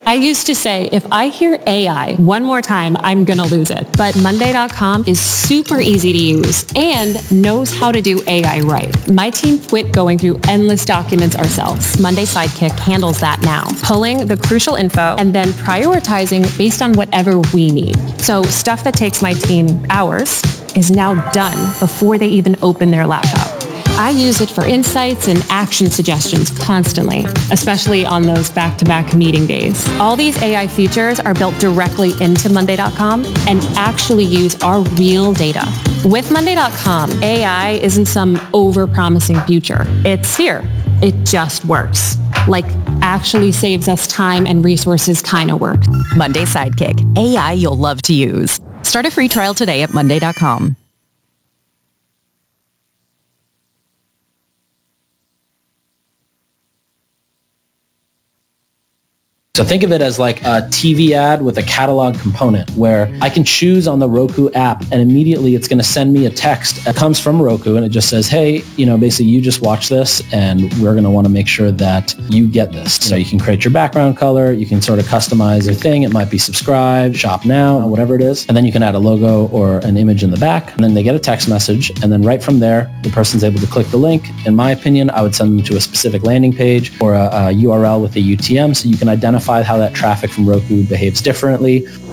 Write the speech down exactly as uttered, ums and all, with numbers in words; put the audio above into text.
I used to say, if I hear A I one more time, I'm going to lose it. But Monday dot com is super easy to use and knows how to do A I right. My team quit going through endless documents ourselves. Monday Sidekick handles that now, pulling the crucial info and then prioritizing based on whatever we need. So stuff that takes my team hours is now done before they even open their laptop. I use it for insights and action suggestions constantly, especially on those back-to-back meeting days. All these A I features are built directly into Monday dot com and actually use our real data. With Monday dot com, A I isn't some over-promising future. It's here. It just works. Like, actually saves us time and resources kind of work. Monday Sidekick, A I you'll love to use. Start a free trial today at Monday dot com. So think of it as like a T V ad with a catalog component where I can choose on the Roku app and immediately it's going to send me a text that comes from Roku and it just says, hey, you know, basically you just watch this and we're going to want to make sure that you get this. So you can create your background color. You can sort of customize your thing. It might be subscribe, shop now, whatever it is. And then you can add a logo or an image in the back. And then they get a text message. And then right from there, the person's able to click the link. In my opinion, I would send them to a specific landing page or a, a U R L with a U T M so you can identify how that traffic from Roku behaves differently,